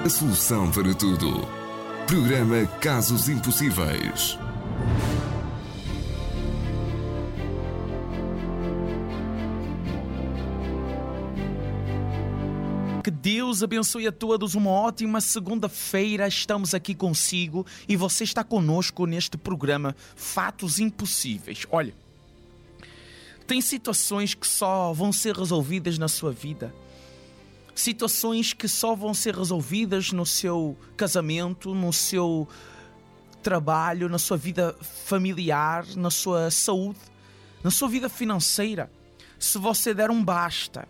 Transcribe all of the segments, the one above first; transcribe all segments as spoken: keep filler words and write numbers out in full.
A solução para tudo. Programa Casos Impossíveis. Que Deus abençoe a todos, uma ótima segunda-feira, estamos aqui consigo e você está conosco neste programa Fatos Impossíveis. Olha, tem situações que só vão ser resolvidas na sua vida, situações que só vão ser resolvidas no seu casamento, no seu trabalho, na sua vida familiar, na sua saúde, na sua vida financeira, se você der um basta.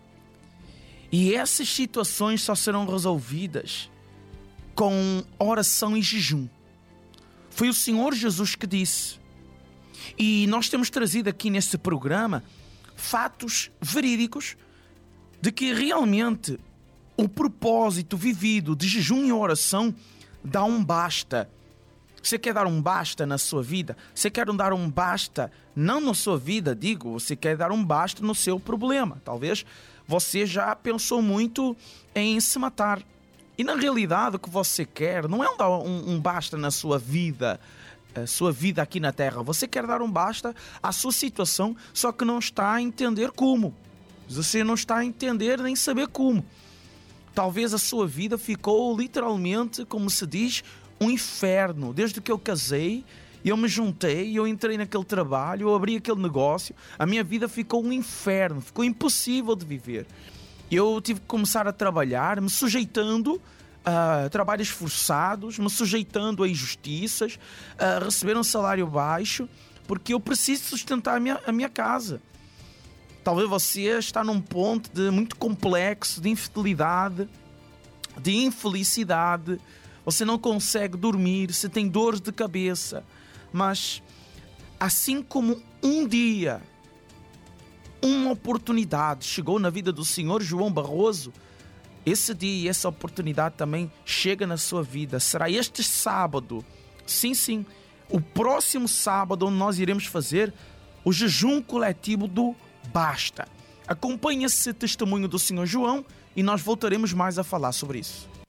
E essas situações só serão resolvidas com oração e jejum. Foi o Senhor Jesus que disse. E nós temos trazido aqui neste programa fatos verídicos de que realmente o propósito vivido de jejum e oração dá um basta. Você quer dar um basta na sua vida? Você quer dar um basta, não na sua vida, digo, você quer dar um basta no seu problema. Talvez você já pensou muito em se matar. E na realidade o que você quer não é um, um, um basta na sua vida, a sua vida aqui na Terra. Você quer dar um basta à sua situação, só que não está a entender como. Você não está a entender nem saber como. Talvez a sua vida ficou literalmente, como se diz, um inferno. Desde que eu casei, eu me juntei, eu entrei naquele trabalho, eu abri aquele negócio, a minha vida ficou um inferno, ficou impossível de viver. Eu tive que começar a trabalhar, me sujeitando a trabalhos forçados, me sujeitando a injustiças, a receber um salário baixo, porque eu preciso sustentar a minha, a minha casa. Talvez você está num ponto de muito complexo, de infidelidade, de infelicidade. Você não consegue dormir, você tem dores de cabeça. Mas, assim como um dia, uma oportunidade chegou na vida do senhor João Barroso, esse dia e essa oportunidade também chega na sua vida. Será este sábado, sim, sim, o próximo sábado, onde nós iremos fazer o jejum coletivo do Basta. Acompanhe esse testemunho do senhor João e nós voltaremos mais a falar sobre isso.